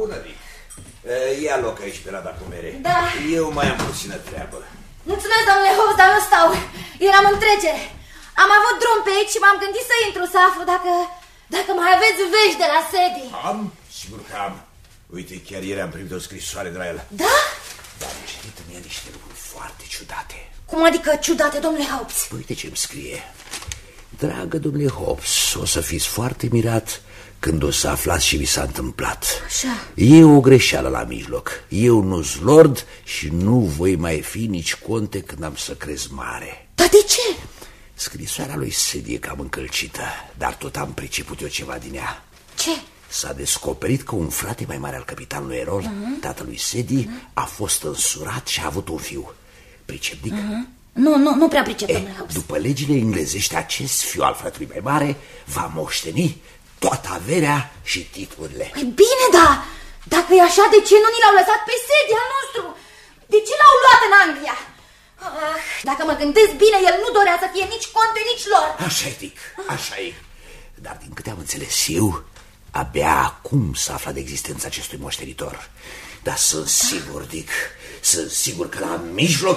bună, Dick. Ia loc aici pe rada cu mere. Da. Eu mai am puțină treabă. Mulțumesc, domnule Hobbs, dar nu stau. Eram în trecere. Am avut drum pe aici și m-am gândit să intru să aflu dacă mai aveți vești de la Sadie. Am? Sigur că am. Uite, chiar ieri am primit o scrisoare de la el. Da? Dar am citit în ea niște lucruri foarte ciudate. Cum adică ciudate, domnule Hobbs? Uite ce-mi scrie. Dragă domnule Hobbs, o să fiți foarte mirat când o să aflați ce vi s-a întâmplat. Așa. E o greșeală la mijloc. Eu nu-s lord și nu voi mai fi nici conte când am să crez mare. Dar de ce? Scrisoarea lui Sadie e cam încălcită, dar tot am priceput eu ceva din ea. Ce? S-a descoperit că un frate mai mare al capitanului Errol, tatălui Sadie, a fost însurat și a avut un fiu. Pricep, Dick? Nu prea pricep, domnule Hobbs. După legile englezești, acest fiu al fratelui mai mare va moșteni toată averea și titlurile. Păi bine, da. Dacă e așa, de ce nu ni l-au lăsat pe Sadie al nostru? De ce l-au luat în Anglia? Dacă mă gândesc bine, el nu dorea să fie nici conte, nici lor. Așa-i, Dick, așa-i. Dar din câte am înțeles eu, abia acum s-a aflat de existența acestui moștenitor. Dar sunt sigur, Dick, sunt sigur că la mijloc